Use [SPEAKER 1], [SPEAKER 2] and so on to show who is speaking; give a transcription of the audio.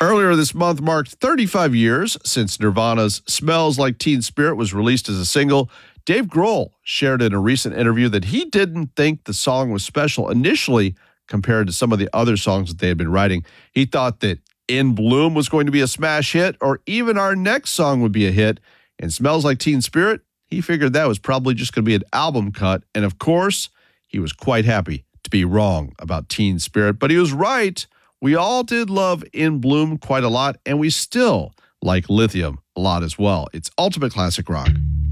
[SPEAKER 1] Earlier this month marked 35 years since Nirvana's Smells Like Teen Spirit was released as a single. Dave Grohl shared in a recent interview that he didn't think the song was special initially compared to some of the other songs that they had been writing. He thought that In Bloom was going to be a smash hit, or even our next song would be a hit. And Smells Like Teen Spirit, he figured that was probably just going to be an album cut. And of course, he was quite happy to be wrong about Teen Spirit. But he was right. We all did love In Bloom quite a lot, and we still like Lithium a lot as well. It's Ultimate Classic Rock.